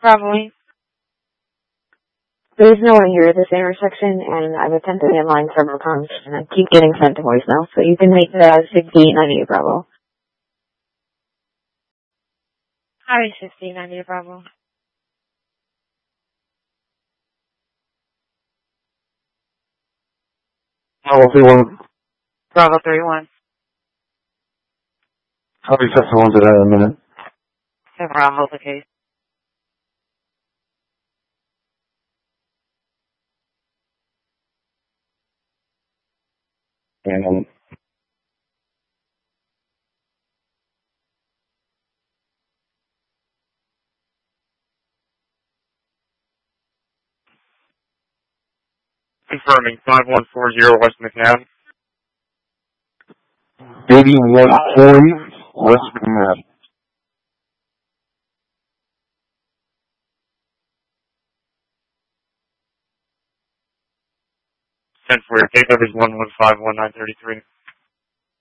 Probably. There's no one here at this intersection, and I've attempted inline several times, and I keep getting sent to voicemail, so you can make it as 6898 Bravo. Hi, 6898 Bravo. Bravo 31. Bravo 31. I'll be testing one today in a minute. Bravo, the case. And confirming 5140 West McNabb. 8140 West McNabb. Sent for your takeover is 1151-933.